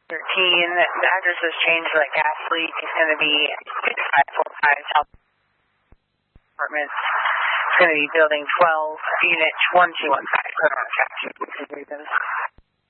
13. The address has changed. That gas leak is going to be 2545 South Apartments. It's going to be building 12, unit 1215. Criminal check.